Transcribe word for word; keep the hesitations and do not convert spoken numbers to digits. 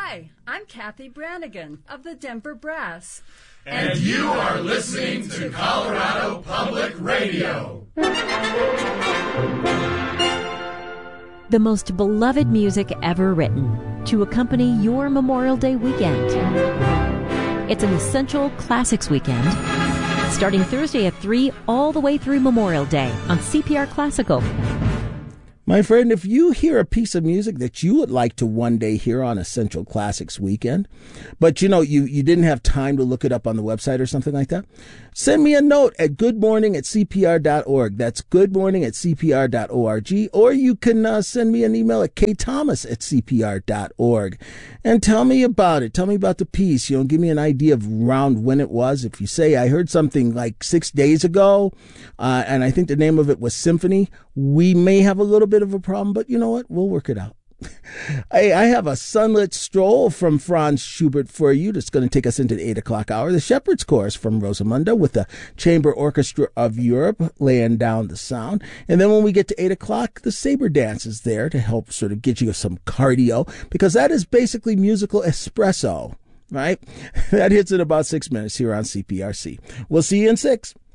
Hi, I'm Kathy Brannigan of the Denver Brass. And you are listening to Colorado Public Radio. The most beloved music ever written to accompany your Memorial Day weekend. It's an Essential Classics weekend, starting Thursday at three all the way through Memorial Day on C P R Classical. My friend, if you hear a piece of music that you would like to one day hear on Essential Classics weekend, but you know, you, you didn't have time to look it up on the website or something like that, send me a note at goodmorning at c p r dot org. That's goodmorning at c p r dot org. Or you can uh, send me an email at k thomas at c p r dot org and tell me about it. Tell me about the piece. You know, give me an idea of around when it was. If you say, I heard something like six days ago, uh, and I think the name of it was Symphony, we may have a little bit of a problem, but you know what? We'll work it out. I, I have a sunlit stroll from Franz Schubert for you that's going to take us into the eight o'clock hour. The Shepherd's Chorus from Rosamunde with the Chamber Orchestra of Europe laying down the sound. And then when we get to eight o'clock, the Sabre Dance is there to help sort of get you some cardio, because that is basically musical espresso, right? That hits in about six minutes here on C P R C. We'll see you in six.